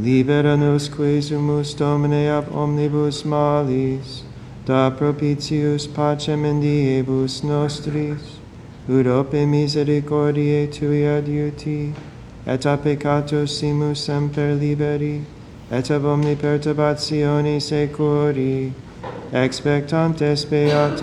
Libera nos quesumus Domine ab omnibus malis, da propitius pacem in diebus nostris, ut ope misericordiae Tui adiuti, et a peccatos simus semper liberi, et ab omni perturbatione securi, expectantes beatam